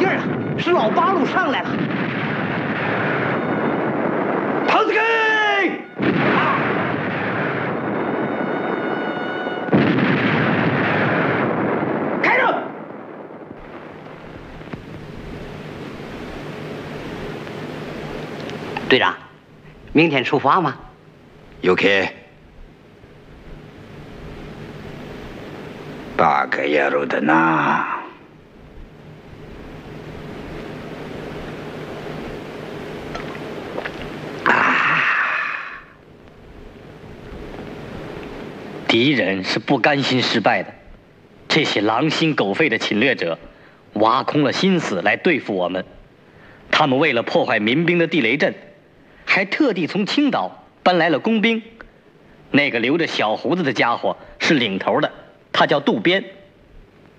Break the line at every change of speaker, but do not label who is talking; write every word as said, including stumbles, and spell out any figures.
劲儿啊！是老八路上来了。唐斯开！啊！开着！队长，明天出发吗？
有开。八个野路的呢。啊！
敌人是不甘心失败的，这些狼心狗肺的侵略者，挖空了心思来对付我们。他们为了破坏民兵的地雷阵，还特地从青岛搬来了工兵。那个留着小胡子的家伙是领头的，他叫渡边。